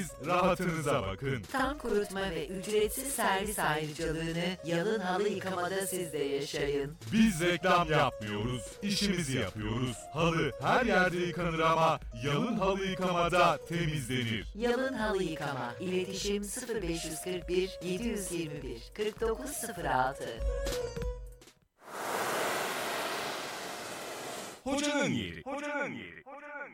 Rahatınıza bakın. Tam kurutma ve ücretsiz servis ayrıcalığını Yalın Halı Yıkama'da siz de yaşayın. Biz reklam yapmıyoruz, işimizi yapıyoruz. Halı her yerde yıkanır ama Yalın Halı Yıkama'da temizlenir. Yalın Halı Yıkama. İletişim 0541 721 4906. Hocanın yeri.